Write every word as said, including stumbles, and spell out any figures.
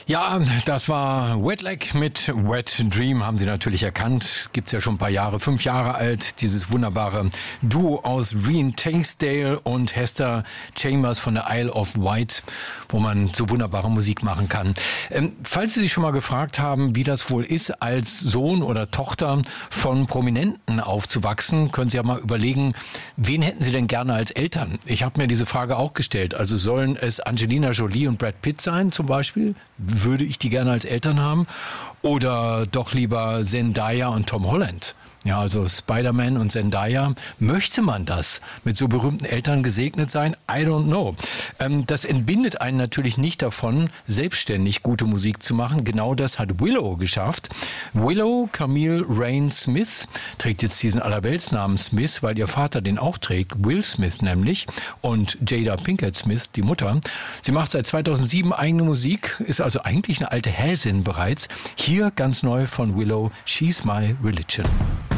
Ja, das war Wet Leg mit Wet Dream, haben Sie natürlich erkannt. Gibt's ja schon ein paar Jahre, fünf Jahre alt, dieses wunderbare Duo aus Reen Tangsdale und Hester Chambers von der Isle of Wight, wo man so wunderbare Musik machen kann. Ähm, falls Sie sich schon mal gefragt haben, wie das wohl ist, als Sohn oder Tochter von Prominenten aufzuwachsen, können Sie ja mal überlegen, wen hätten Sie denn gerne als Eltern? Ich habe mir diese Frage auch gestellt. Also sollen es Angelina Jolie und Brad Pitt sein zum Beispiel? Würde ich die gerne als Eltern haben? Oder doch lieber Zendaya und Tom Holland? Ja, also Spider-Man und Zendaya. Möchte man das? Mit so berühmten Eltern gesegnet sein? I don't know. Ähm, das entbindet einen natürlich nicht davon, selbstständig gute Musik zu machen. Genau das hat Willow geschafft. Willow Camille Rain Smith trägt jetzt diesen Allerweltsnamen Smith, weil ihr Vater den auch trägt. Will Smith nämlich. Und Jada Pinkett Smith, die Mutter. Sie macht seit zweitausendsieben eigene Musik, ist also eigentlich eine alte Häsin bereits. Hier ganz neu von Willow, She's My Religion.